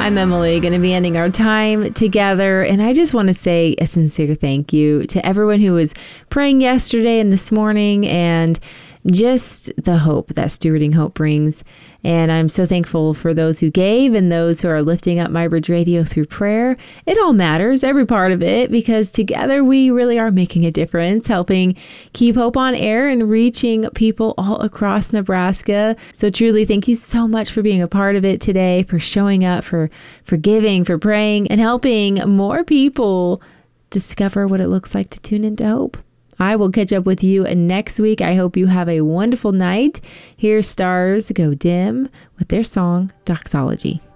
I'm Emily, going to be ending our time together. And I just want to say a sincere thank you to everyone who was praying yesterday and this morning, and just the hope that Stewarding Hope brings. And I'm so thankful for those who gave and those who are lifting up My Bridge Radio through prayer. It all matters, every part of it, because together we really are making a difference, helping keep hope on air and reaching people all across Nebraska. So truly, thank you so much for being a part of it today, for showing up, for giving, for praying, and helping more people discover what it looks like to tune into hope. I will catch up with you next week. I hope you have a wonderful night. Here's Stars Go Dim with their song, Doxology.